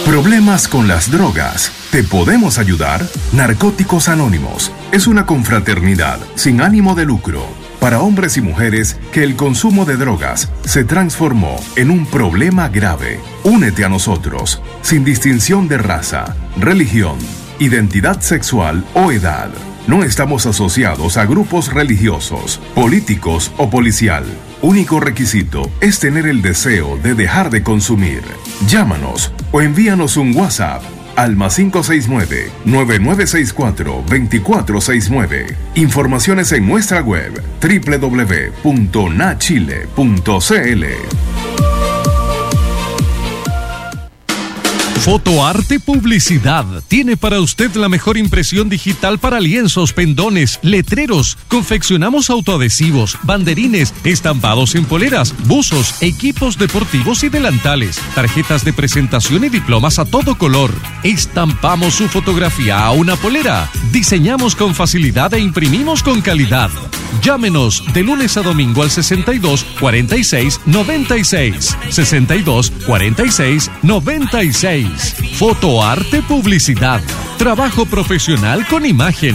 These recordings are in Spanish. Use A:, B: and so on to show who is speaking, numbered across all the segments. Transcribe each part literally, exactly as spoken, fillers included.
A: ¿Problemas con las drogas? ¿Te podemos ayudar? Narcóticos Anónimos es una confraternidad sin ánimo de lucro para hombres y mujeres que el consumo de drogas se transformó en un problema grave. Únete a nosotros, sin distinción de raza, religión, identidad sexual o edad. No estamos asociados a grupos religiosos, políticos o policial. Único requisito es tener el deseo de dejar de consumir. Llámanos o envíanos un WhatsApp al más cinco seis nueve, nueve nueve seis cuatro, dos cuatro seis nueve. Informaciones en nuestra web doble u doble u doble u punto na chile punto c l.
B: Fotoarte Publicidad tiene para usted la mejor impresión digital para lienzos, pendones, letreros. Confeccionamos autoadhesivos, banderines, estampados en poleras, buzos, equipos deportivos y delantales, tarjetas de presentación y diplomas a todo color. Estampamos su fotografía a una polera. Diseñamos con facilidad e imprimimos con calidad. Llámenos de lunes a domingo al sesenta y dos, cuarenta y seis, noventa y seis. sesenta y dos, cuarenta y seis, noventa y seis. Fotoarte Publicidad. Trabajo profesional con imagen.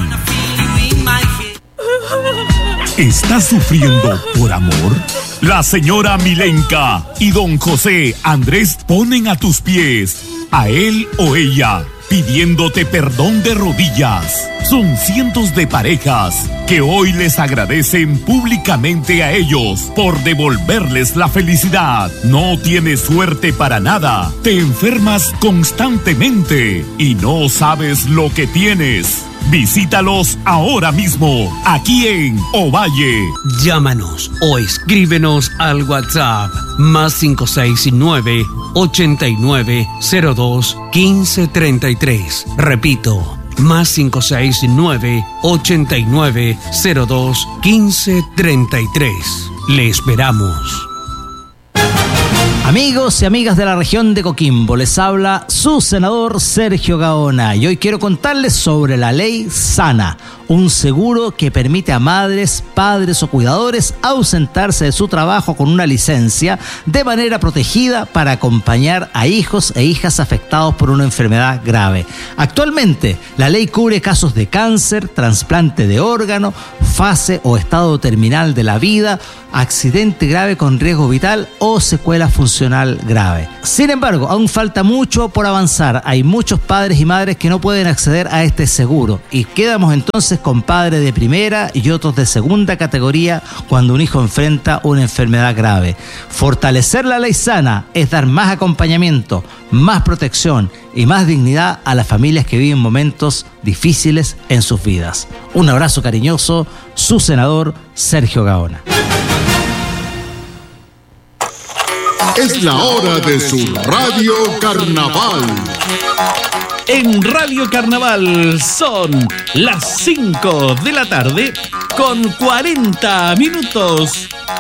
C: ¿Estás sufriendo por amor? La señora Milenka y don José Andrés ponen a tus pies a él o ella, pidiéndote perdón de rodillas. Son cientos de parejas que hoy les agradecen públicamente a ellos por devolverles la felicidad. No tienes suerte para nada, te enfermas constantemente y no sabes lo que tienes. Visítalos ahora mismo, aquí en Ovalle.
D: Llámanos o escríbenos al WhatsApp más cinco seis nueve, ochenta y nueve, cero dos, quince treinta y tres. Repito, más cinco seis nueve, ochenta y nueve, cero dos, quince treinta y tres. Le esperamos.
E: Amigos y amigas de la región de Coquimbo, les habla su senador Sergio Gaona y hoy quiero contarles sobre la Ley Sana, un seguro que permite a madres, padres o cuidadores ausentarse de su trabajo con una licencia de manera protegida para acompañar a hijos e hijas afectados por una enfermedad grave. Actualmente, la ley cubre casos de cáncer, trasplante de órgano, fase o estado terminal de la vida, accidente grave con riesgo vital o secuela funcional grave. Sin embargo, aún falta mucho por avanzar. Hay muchos padres y madres que no pueden acceder a este seguro y quedamos entonces con padres de primera y otros de segunda categoría cuando un hijo enfrenta una enfermedad grave. Fortalecer la Ley Sana es dar más acompañamiento, más protección y más dignidad a las familias que viven momentos difíciles en sus vidas. Un abrazo cariñoso, su senador Sergio Gaona.
F: Es la hora de su Radio Carnaval.
G: En Radio Carnaval son las cinco de la tarde con cuarenta minutos.